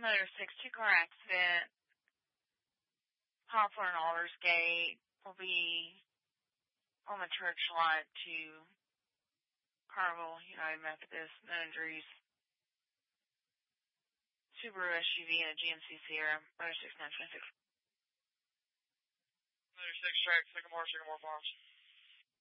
Motor 6, 2-car accident. Poplar and Aldersgate will be on the church lot to Carnival United Methodist. No injuries. Subaru SUV and a GMC Sierra. Motor 6, 926. Motor 6, track, Sycamore Farms.